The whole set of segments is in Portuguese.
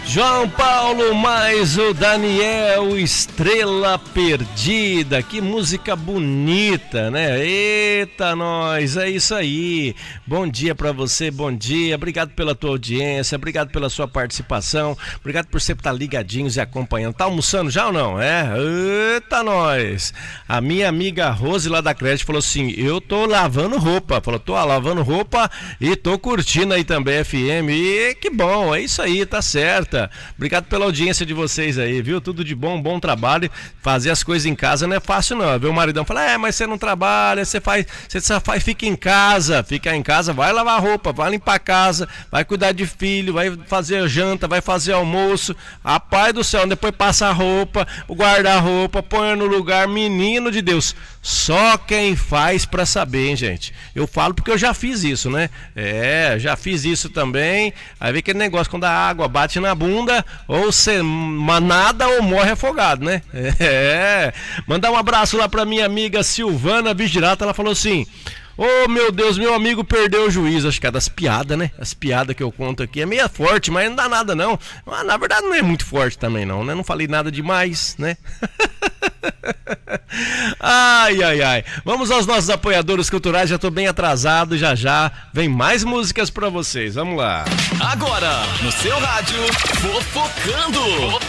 João Paulo mais o Daniel, Estrela Perdida. Que música bonita, né? Eita, nós, é isso aí. Bom dia pra você, bom dia. Obrigado pela tua audiência, obrigado pela sua participação, obrigado por sempre estar ligadinhos e acompanhando. Tá almoçando já ou não? Eita, nós. A minha amiga Rose lá da Crédito falou assim, eu tô lavando roupa. Falou, tô lavando roupa e tô curtindo aí também FM. E que bom, é isso aí, tá certo. Obrigado pela audiência de vocês aí, viu? Tudo de bom, bom trabalho. Fazer as coisas em casa não é fácil não, viu? O maridão fala, mas você não trabalha, você só faz, fica em casa, vai lavar roupa, vai limpar a casa, vai cuidar de filho, vai fazer janta, vai fazer almoço. Rapaz do céu, depois passa a roupa, o guarda-roupa, põe no lugar, menino de Deus. Só quem faz pra saber, hein, gente? Eu falo porque eu já fiz isso, né? Já fiz isso também. Aí vem aquele negócio, quando a água bate na bunda, ou você nada ou morre afogado, né? Mandar um abraço lá pra minha amiga Silvana Vigirata, ela falou assim, meu Deus, meu amigo perdeu o juízo. Acho que é das piadas, né? As piadas que eu conto aqui é meio forte, mas não dá nada não. Mas, na verdade não é muito forte também não, né? Não falei nada demais, né? Ai. Vamos aos nossos apoiadores culturais, já tô bem atrasado, já vem mais músicas pra vocês, vamos lá. Agora, no seu rádio, Fofocando.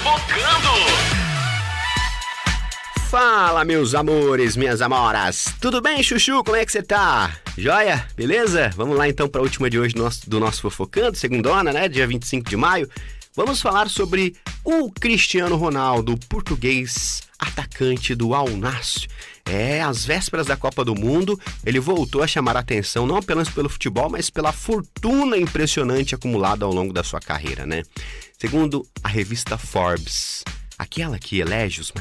Fala, meus amores, minhas amoras. Tudo bem, Chuchu? Como é que você tá? Joia? Beleza? Vamos lá então para a última de hoje do nosso Fofocando, segundona, né? Dia 25 de maio. Vamos falar sobre o Cristiano Ronaldo, português, atacante do Al Nassr. Às vésperas da Copa do Mundo, ele voltou a chamar a atenção não apenas pelo futebol, mas pela fortuna impressionante acumulada ao longo da sua carreira, né? Segundo a revista Forbes, aquela que elege os